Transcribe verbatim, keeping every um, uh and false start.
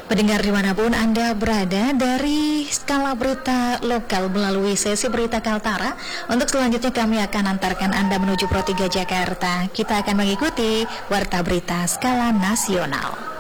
Pendengar dimanapun Anda berada, dari skala berita lokal melalui sesi berita Kaltara, untuk selanjutnya kami akan antarkan Anda menuju Pro tiga Jakarta. Kita akan mengikuti warta berita skala nasional.